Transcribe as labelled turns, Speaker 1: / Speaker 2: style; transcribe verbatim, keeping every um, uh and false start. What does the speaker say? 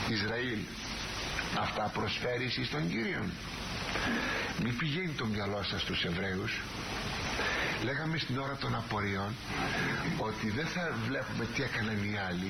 Speaker 1: Ισραήλ, αυτά προσφέρεις εις τον Κύριον? Μη πηγαίνει το μυαλό σας στους Εβραίους. Λέγαμε στην ώρα των απορριών ότι δεν θα βλέπουμε τι έκαναν οι άλλοι,